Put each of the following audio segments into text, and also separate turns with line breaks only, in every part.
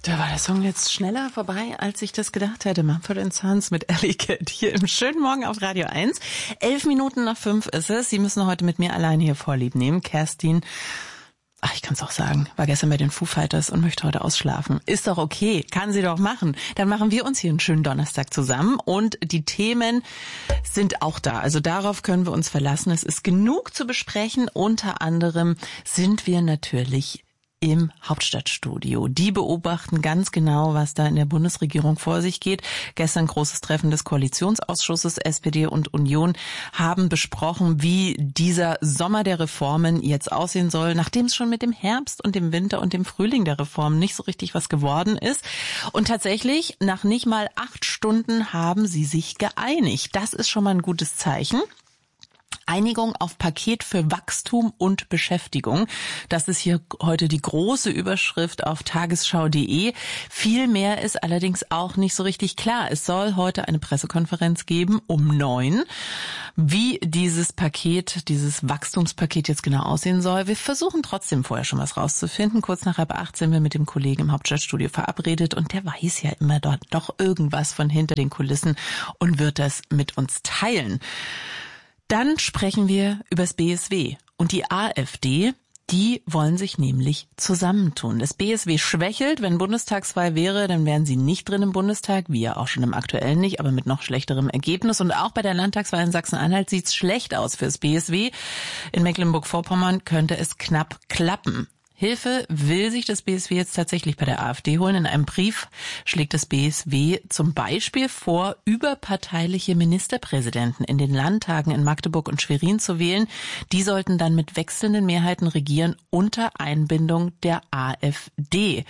Da war der Song jetzt schneller vorbei, als ich das gedacht hätte. Mumford & Sons mit Alley Cat hier im schönen Morgen auf Radio 1. 11:11 ist es. Sie müssen heute mit mir alleine hier Vorlieb nehmen. Kerstin, ich kann es auch sagen, war gestern bei den Foo Fighters und möchte heute ausschlafen. Ist doch okay, kann sie doch machen. Dann machen wir uns hier einen schönen Donnerstag zusammen und die Themen sind auch da. Also darauf können wir uns verlassen. Es ist genug zu besprechen. Unter anderem sind wir natürlich im Hauptstadtstudio. Die beobachten ganz genau, was da in der Bundesregierung vor sich geht. Gestern großes Treffen des Koalitionsausschusses. SPD und Union haben besprochen, wie dieser Sommer der Reformen jetzt aussehen soll, nachdem es schon mit dem Herbst und dem Winter und dem Frühling der Reformen nicht so richtig was geworden ist. Und tatsächlich, nach nicht mal 8 Stunden haben sie sich geeinigt. Das ist schon mal ein gutes Zeichen. Einigung auf Paket für Wachstum und Beschäftigung. Das ist hier heute die große Überschrift auf tagesschau.de. Viel mehr ist allerdings auch nicht so richtig klar. Es soll heute eine Pressekonferenz geben um 9. Wie dieses Paket, dieses Wachstumspaket jetzt genau aussehen soll. Wir versuchen trotzdem vorher schon was rauszufinden. Kurz nach 7:30 sind wir mit dem Kollegen im Hauptstadtstudio verabredet und der weiß ja immer dort doch irgendwas von hinter den Kulissen und wird das mit uns teilen. Dann sprechen wir übers BSW und die AfD. Die wollen sich nämlich zusammentun. Das BSW schwächelt. Wenn Bundestagswahl wäre, dann wären sie nicht drin im Bundestag, wie ja auch schon im aktuellen nicht, aber mit noch schlechterem Ergebnis. Und auch bei der Landtagswahl in Sachsen-Anhalt sieht's schlecht aus fürs BSW. In Mecklenburg-Vorpommern könnte es knapp klappen. Hilfe will sich das BSW jetzt tatsächlich bei der AfD holen. In einem Brief schlägt das BSW zum Beispiel vor, überparteiliche Ministerpräsidenten in den Landtagen in Magdeburg und Schwerin zu wählen. Die sollten dann mit wechselnden Mehrheiten regieren unter Einbindung der AfD.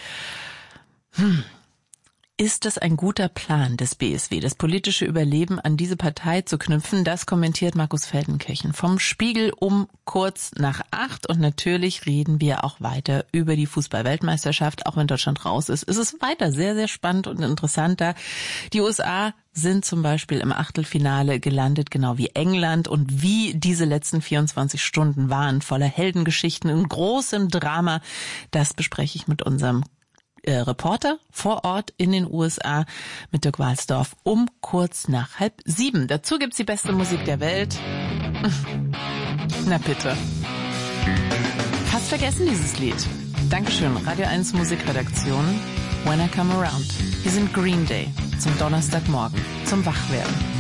Ist es ein guter Plan des BSW, das politische Überleben an diese Partei zu knüpfen? Das kommentiert Markus Feldenkirchen vom Spiegel um kurz nach 8. Und natürlich reden wir auch weiter über die Fußball-Weltmeisterschaft. Auch wenn Deutschland raus ist, ist es weiter sehr, sehr spannend und interessant da. Die USA sind zum Beispiel im Achtelfinale gelandet, genau wie England. Und wie diese letzten 24 Stunden waren, voller Heldengeschichten und großem Drama, das bespreche ich mit unserem Reporter vor Ort in den USA mit Dirk Walsdorf um kurz nach 6:30. Dazu gibt's die beste Musik der Welt. Na bitte. Fast vergessen dieses Lied. Dankeschön, Radio 1 Musikredaktion. When I Come Around. Wir sind Green Day zum Donnerstagmorgen, zum Wachwerden.